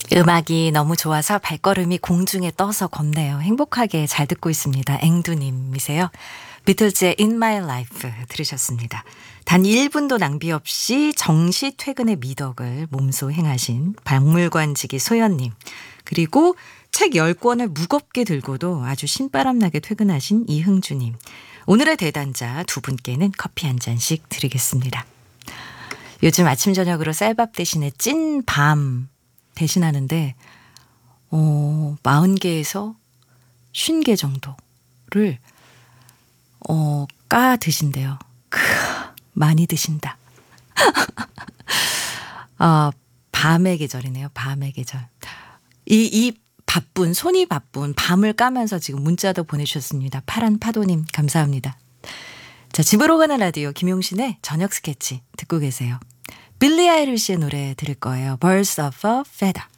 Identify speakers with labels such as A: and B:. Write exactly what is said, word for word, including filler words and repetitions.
A: 음악이 너무 좋아서 발걸음이 공중에 떠서 걷네요. 행복하게 잘 듣고 있습니다. 앵두님이세요. 비틀즈의 In My Life 들으셨습니다. 단 일 분도 낭비 없이 정시 퇴근의 미덕을 몸소 행하신 박물관지기 소연님, 그리고 책 열 권을 무겁게 들고도 아주 신바람나게 퇴근하신 이흥주님, 오늘의 대단자 두 분께는 커피 한 잔씩 드리겠습니다. 요즘 아침 저녁으로 쌀밥 대신에 찐밤 대신하는데 어, 사십 개에서 오십 개 정도를 어, 까 드신대요. 크, 많이 드신다. 어, 밤의 계절이네요. 밤의 계절. 이, 이 바쁜, 손이 바쁜 밤을 까면서 지금 문자도 보내주셨습니다. 파란 파도님 감사합니다. 자, 집으로 가는 라디오 김용신의 저녁 스케치 듣고 계세요. 빌리 아이리시의 노래 들을 거예요. Birds of a Feather.